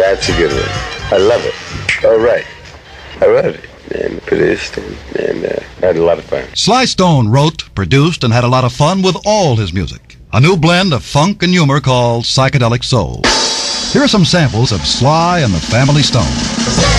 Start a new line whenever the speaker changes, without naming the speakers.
That's a good one. I love it. All right. I wrote it and produced and had a lot of fun.
Sly Stone wrote, produced, and had a lot of fun with all his music. A new blend of funk and humor called Psychedelic Soul. Here are some samples of Sly and the Family Stone.